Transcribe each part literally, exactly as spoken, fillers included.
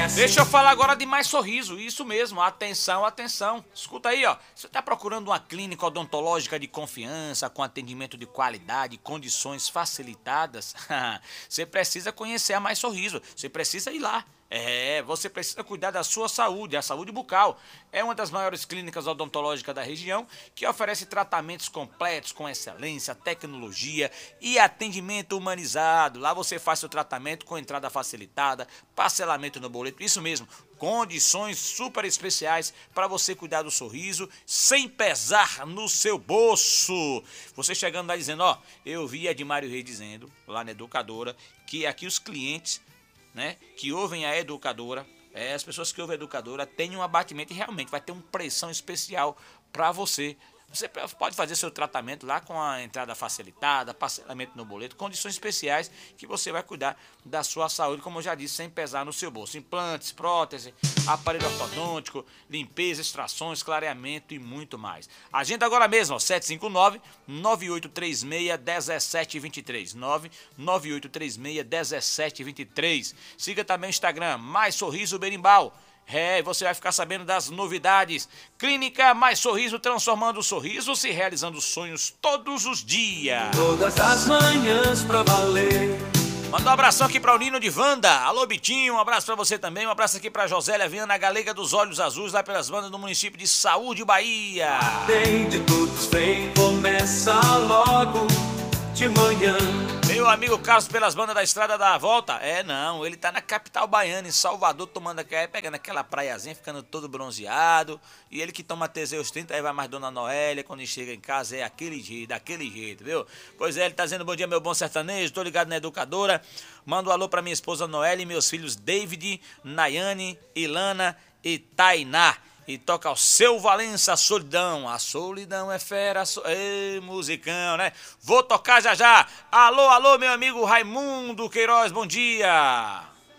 assim. Deixa eu falar agora de Mais Sorriso, isso mesmo, atenção, atenção. Escuta aí, ó, você tá procurando uma clínica odontológica de confiança, com atendimento de qualidade, condições facilitadas? Você precisa conhecer a Mais Sorriso, você precisa ir lá. É, você precisa cuidar da sua saúde, a saúde bucal. É uma das maiores clínicas odontológicas da região que oferece tratamentos completos com excelência, tecnologia e atendimento humanizado. Lá você faz seu tratamento com entrada facilitada, parcelamento no boleto, isso mesmo, condições super especiais para você cuidar do sorriso sem pesar no seu bolso. Você chegando lá dizendo, ó, eu vi Edmário Reis dizendo, lá na educadora, que aqui os clientes, né, que ouvem a educadora, é, as pessoas que ouvem a educadora têm um abatimento e realmente vai ter uma pressão especial para você. Você pode fazer seu tratamento lá com a entrada facilitada, parcelamento no boleto, condições especiais que você vai cuidar da sua saúde, como eu já disse, sem pesar no seu bolso. Implantes, prótese, aparelho ortodôntico, limpeza, extrações, clareamento e muito mais. Agenda agora mesmo, ó, sete cinco nove, nove oito três seis, um sete dois três, nove nove oito três seis, um sete dois três. Siga também o Instagram, Mais Sorriso Berimbau. É, você vai ficar sabendo das novidades. Clínica Mais Sorriso, transformando sorrisos e realizando sonhos todos os dias. Todas as manhãs pra valer. Manda um abração aqui para o Nino de Wanda. Alô, Bitinho, um abraço para você também. Um abraço aqui para Josélia Viana, Galega dos Olhos Azuis, lá pelas bandas do município de Saúde, Bahia. Tem de todos, vem, começa logo de manhã. Meu amigo Carlos pelas bandas da Estrada da Volta. É, não, ele tá na capital baiana, em Salvador, tomando aquela, pegando aquela praiazinha, ficando todo bronzeado. E ele que toma Teseus trinta, aí vai mais Dona Noélia, quando ele chega em casa é aquele jeito, daquele jeito, viu? Pois é, ele tá dizendo bom dia, meu bom sertanejo, tô ligado na educadora. Manda um alô pra minha esposa Noélia e meus filhos David, Nayane, Ilana e Tainá. E toca o Seu Valença, Solidão. A solidão é fera, so... Ei, musicão, né? Vou tocar já já. Alô, alô, meu amigo Raimundo Queiroz, bom dia.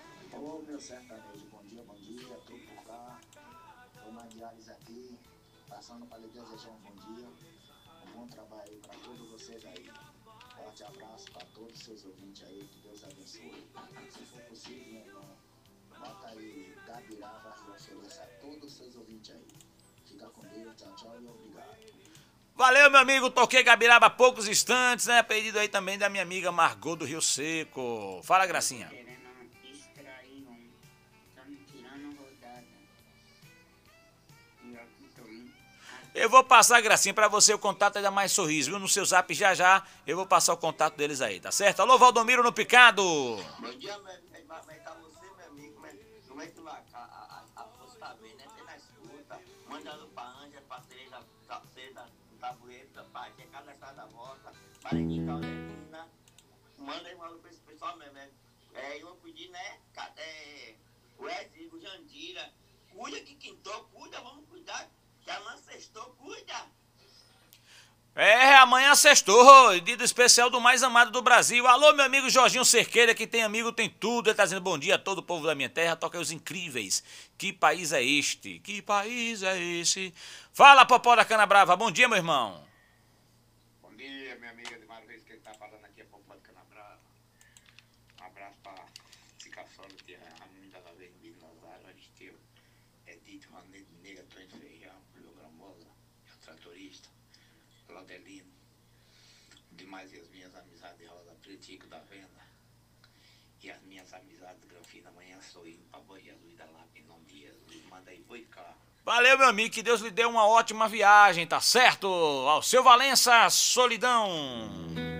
Ô, meu sertanejo, bom dia, bom dia. Tô por cá, tô na Diários aqui, passando para lhe desejar um bom dia, um bom trabalho aí para todos vocês aí. Forte abraço para todos os seus ouvintes aí, que Deus abençoe. Se for possível, meu irmão, bota aí Gabirava e ofereça a todos os seus ouvintes aí. Fica com Deus, tchau, tchau e obrigado. Valeu, meu amigo, toquei Gabiraba há poucos instantes, né? Pedido aí também da minha amiga Margot do Rio Seco. Fala, Gracinha. Eu vou passar, Gracinha, pra você o contato aí da Mais Sorriso, viu? No seu zap já já eu vou passar o contato deles aí, tá certo? Alô, Valdomiro no Picado. Bom dia, mas tá você, meu amigo, mas como é que vai? A, a, a força tá bem, né? Você na escuta, mandando pra Anja, pra Tereza, pra Tereza, Tabueiro, pra Tia, cada estrada da volta, para aqui, Carolina. Manda aí um alô pra esse pessoal mesmo, né? É, eu vou pedir, né? É, o Ezigo, Jandira, cuida que quintou, cuida, vamos cuidar. Que amanhã sextou, cuida! É, amanhã sextou, dia especial do mais amado do Brasil. Alô, meu amigo Jorginho Cerqueira, que tem amigo, tem tudo. Ele tá dizendo bom dia a todo o povo da minha terra. Toca aí os incríveis. Que país é este? Que país é esse? Fala, Popó da Cana Brava. Bom dia, meu irmão. Bom dia, minha amiga de Mário Reis, que ele tá falando aqui, é Popó da Cana Brava. Um abraço pra Cicaçola, que é a menina da vez em Nazário, Aristeu. Edith, Ronete, Nega, Antônio Feijão, Julio Gramosa, o tratorista, Laudelino, demais e as minhas amizades, Rosa Pretico da Venda, e as minhas amizades, Granfina, amanhã sou indo pra Boa Jesus da Lapa, em nome de Jesus, manda aí, boi cá. Valeu, meu amigo, que Deus lhe dê uma ótima viagem, tá certo? Ao seu Valença, Solidão.